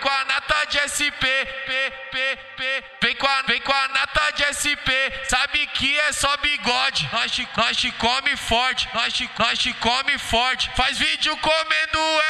com a nata de SP, vem com a nata de SP, sabe que é só bigode, nós te come forte, nós te come forte, faz vídeo comendo